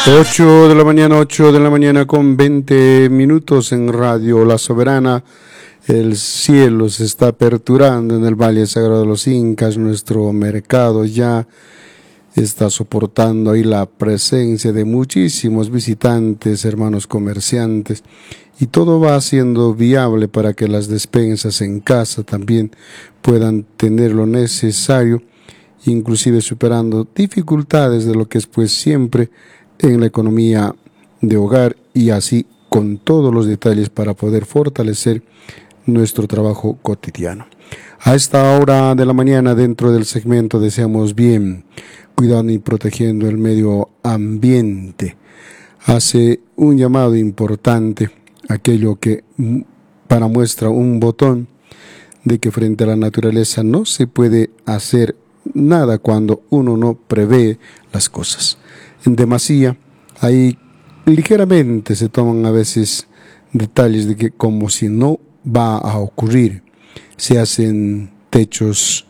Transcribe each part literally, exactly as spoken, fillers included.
ocho de la mañana, ocho de la mañana con veinte minutos en Radio La Soberana. El cielo se está aperturando en el Valle Sagrado de los Incas. Nuestro mercado ya está soportando ahí la presencia de muchísimos visitantes, hermanos comerciantes, y todo va siendo viable para que las despensas en casa también puedan tener lo necesario, inclusive superando dificultades de lo que es pues siempre en la economía de hogar, y así con todos los detalles para poder fortalecer nuestro trabajo cotidiano. A esta hora de la mañana, dentro del segmento Deseamos Bien, cuidando y protegiendo el medio ambiente, hace un llamado importante, aquello que para muestra un botón de que frente a la naturaleza no se puede hacer nada cuando uno no prevé las cosas. En demasía, ahí ligeramente se toman a veces detalles de que como si no va a ocurrir, se hacen techos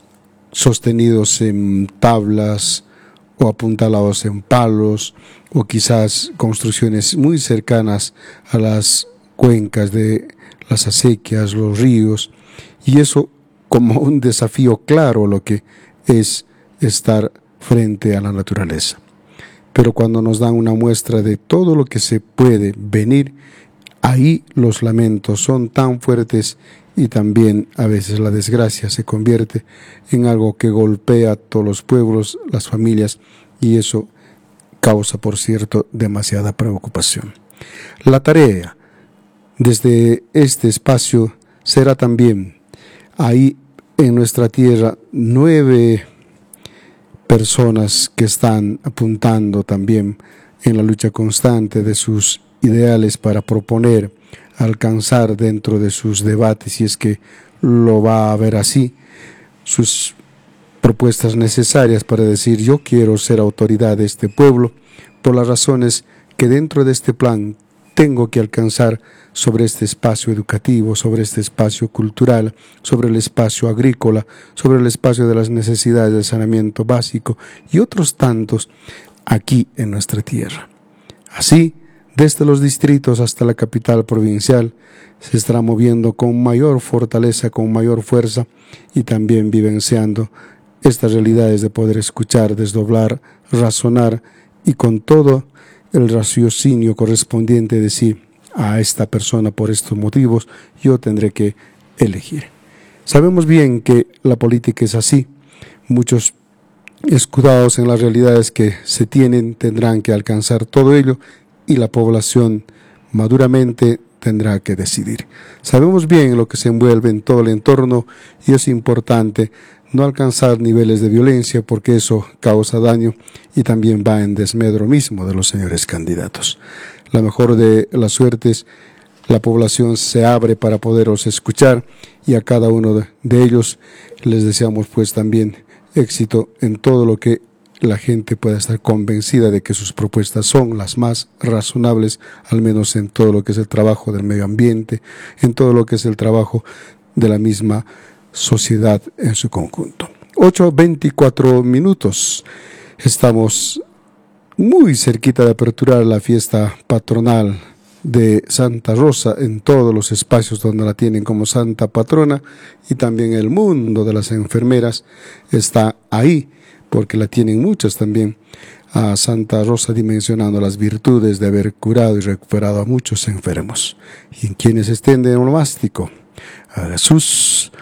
sostenidos en tablas o apuntalados en palos, o quizás construcciones muy cercanas a las cuencas de las acequias, los ríos, y eso como un desafío claro lo que es estar frente a la naturaleza. Pero cuando nos dan una muestra de todo lo que se puede venir, ahí los lamentos son tan fuertes, y también a veces la desgracia se convierte en algo que golpea a todos los pueblos, las familias, y eso causa, por cierto, demasiada preocupación. La tarea desde este espacio será también ahí en nuestra tierra nueve personas que están apuntando también en la lucha constante de sus ideales para proponer, alcanzar dentro de sus debates, si es que lo va a ver así, sus propuestas necesarias para decir: yo quiero ser autoridad de este pueblo por las razones que dentro de este plan tengo que alcanzar sobre este espacio educativo, sobre este espacio cultural, sobre el espacio agrícola, sobre el espacio de las necesidades del saneamiento básico y otros tantos aquí en nuestra tierra. Así, desde los distritos hasta la capital provincial, se estará moviendo con mayor fortaleza, con mayor fuerza, y también vivenciando estas realidades de poder escuchar, desdoblar, razonar, y con todo el raciocinio correspondiente decir: a esta persona por estos motivos yo tendré que elegir. Sabemos bien que la política es así. Muchos escudados en las realidades que se tienen tendrán que alcanzar todo ello, y la población maduramente tendrá que decidir. Sabemos bien lo que se envuelve en todo el entorno, y es importante no alcanzar niveles de violencia, porque eso causa daño y también va en desmedro mismo de los señores candidatos. La mejor de las suertes, la población se abre para poderos escuchar, y a cada uno de, de ellos les deseamos pues también éxito en todo lo que la gente pueda estar convencida de que sus propuestas son las más razonables, al menos en todo lo que es el trabajo del medio ambiente, en todo lo que es el trabajo de la misma sociedad en su conjunto. ocho veinticuatro minutos. Estamos muy cerquita de aperturar la fiesta patronal de Santa Rosa en todos los espacios donde la tienen como santa patrona, y también el mundo de las enfermeras está ahí, porque la tienen muchas también a Santa Rosa, dimensionando las virtudes de haber curado y recuperado a muchos enfermos. Y en quienes estén de onomástico, a Jesús,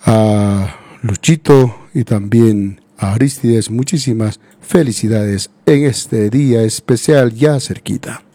a Luchito y también a Aristides, muchísimas felicidades en este día especial ya cerquita.